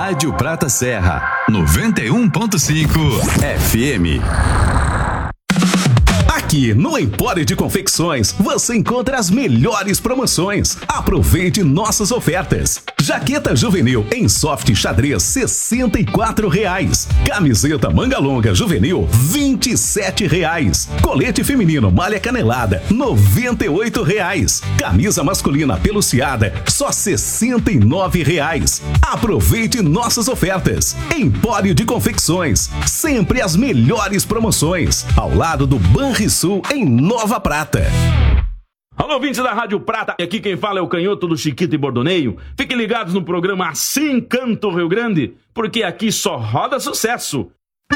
Rádio Prata Serra, 91.5 FM. Aqui no Empório de Confecções você encontra as melhores promoções. Aproveite nossas ofertas. Jaqueta juvenil em soft xadrez R$64. Camiseta manga longa juvenil R$27. Colete feminino malha canelada R$98. Camisa masculina peluciada só R$69. Aproveite nossas ofertas. Empório de Confecções, sempre as melhores promoções. Ao lado do Banrisul em Nova Prata. Alô, ouvintes da Rádio Prata, aqui quem fala é o Canhoto do Chiquito e Bordoneio. Fiquem ligados no programa Assim Canta o Rio Grande, porque aqui só roda sucesso.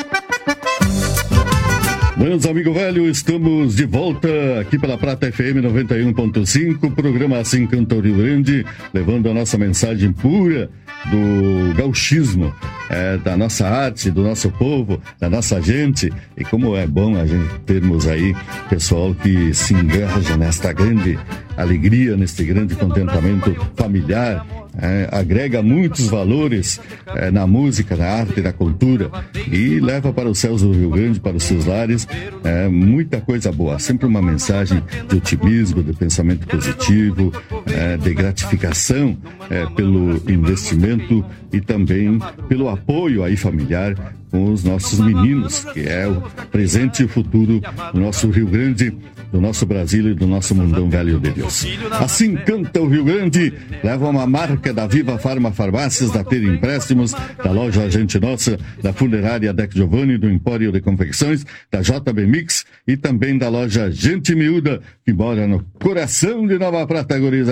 Buenos amigos velho, estamos de volta aqui pela Prata FM 91.5, programa Assim Canta o Rio Grande, levando a nossa mensagem pura do gauchismo, da nossa arte, do nosso povo, da nossa gente. E como é bom a gente termos aí pessoal que se engaja nesta grande alegria, neste grande contentamento familiar, agrega muitos valores na música, na arte, na cultura e leva para os céus do Rio Grande, para os seus lares, muita coisa boa, sempre uma mensagem de otimismo, de pensamento positivo, de gratificação pelo investimento e também pelo apoio aí familiar com os nossos meninos, que é o presente e o futuro do nosso Rio Grande, do nosso Brasil e do nosso mundão velho de Deus. Assim Canta o Rio Grande, leva uma marca da Viva Farma Farmácias, da Ter Empréstimos, da loja Gente Nossa, da Funerária Deck Giovanni, do Empório de Confecções, da JB Mix e também da loja Gente Miúda, que mora no coração de Nova Prata, gurizada.